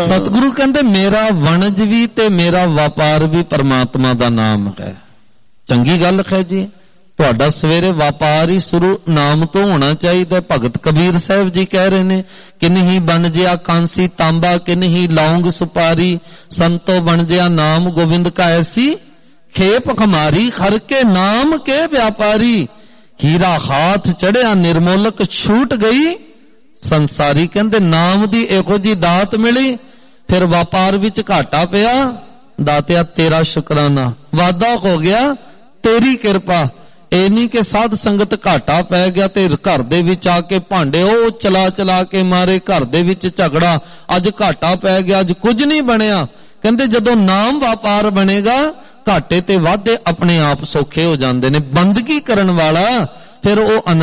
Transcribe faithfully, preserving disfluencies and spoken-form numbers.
ਸਤਿਗੁਰੂ ਕਹਿੰਦੇ ਮੇਰਾ ਵਣਜ ਵੀ ਤੇ ਮੇਰਾ ਵਪਾਰ ਵੀ ਪਰਮਾਤਮਾ ਦਾ ਨਾਮ ਹੈ। ਚੰਗੀ ਗੱਲ ਹੈ ਜੀ। ਤੁਹਾਡਾ ਸਵੇਰੇ ਵਪਾਰ ਹੀ ਸ਼ੁਰੂ ਨਾਮ ਤੋਂ ਹੋਣਾ ਚਾਹੀਦਾ। ਭਗਤ ਕਬੀਰ ਸਾਹਿਬ ਜੀ ਕਹਿ ਰਹੇ ਨੇ, ਕਿਨਹੀ ਬਣ ਜਿਆ ਕਾਂਸੀ ਤਾਂਬਾ, ਕਿਨਹੀ ਲੌਂਗ ਸੁਪਾਰੀ, ਸੰਤੋ ਬਣ ਜਿਆ ਨਾਮ ਗੋਬਿੰਦ ਕਾ ਐਸੀ ਖੇਪ ਖਮਾਰੀ, ਖਰ ਕੇ ਨਾਮ ਕੇ ਵਿਆਪਾਰੀ, ਹੀਰਾ ਹਾਥ ਚੜਿਆ ਨਿਰਮੋਲਕ ਛੂਟ ਗਈ ਸੰਸਾਰੀ। ਕਹਿੰਦੇ ਨਾਮ ਦੀ ਇਹੋ ਜੀ ਦਾਤ ਮਿਲੀ, ਫਿਰ ਵਪਾਰ ਵਿੱਚ ਘਾਟਾ ਪਿਆ, ਦਾਤਿਆ ਤੇਰਾ ਸ਼ੁਕਰਾਨਾ, ਵਾਦਾ ਹੋ ਗਿਆ ਤੇਰੀ ਕਿਰਪਾ। ਇਹ ਨਹੀਂ ਕਿ ਸਾਧ ਸੰਗਤ ਘਾਟਾ ਪੈ ਗਿਆ ਤੇ ਘਰ ਦੇ ਵਿੱਚ ਆ ਕੇ ਭਾਂਡੇ ਉਹ ਚਲਾ ਚਲਾ ਕੇ ਮਾਰੇ, ਘਰ ਦੇ ਵਿੱਚ ਝਗੜਾ, ਅੱਜ ਘਾਟਾ ਪੈ ਗਿਆ, ਅੱਜ ਕੁਝ ਨਹੀਂ ਬਣਿਆ। ਕਹਿੰਦੇ ਜਦੋਂ ਨਾਮ ਵਪਾਰ ਬਣੇਗਾ, ਘਾਟੇ ਤੇ ਵਾਧੇ ਆਪਣੇ ਆਪ ਸੌਖੇ ਹੋ ਜਾਂਦੇ ਨੇ। ਬੰਦਗੀ ਕਰਨ ਵਾਲਾ ਫਿਰ ਉਹ